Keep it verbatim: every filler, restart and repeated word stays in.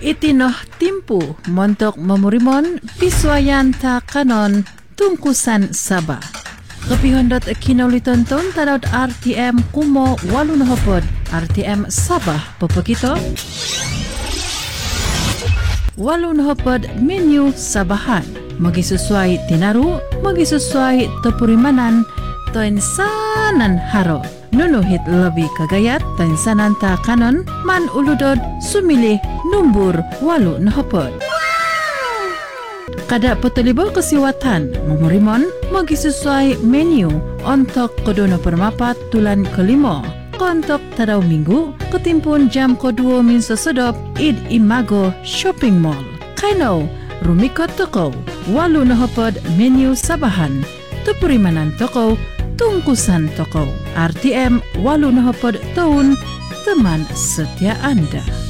Itinoh timpu montok memurimon piswayan ta kanon tungkusan Sabah. Kepihondot kinoli tonton tadot R T M kumo walun hopod R T M Sabah pepekito. Walun hopod menu Sabahan. Magi sesuai tinaru, magi sesuai tepurimanan, toin sanan haro. Nunuhit lebih kagayat, toin sanan ta kanon, man uludod sumilih numbur walu nahopod. Kada petelibo kesiwatan memurimon magi sesuai menu untuk kodono permapat tulan kelima. Kontok tadau minggu ketimpun jam kedua min sesedop Id Imago Shopping Mall. Kaino rumikot toko walu nahopod menu Sabahan. Tepurimanan toko tungkusan toko R T M walu nahopod tahun teman setia anda.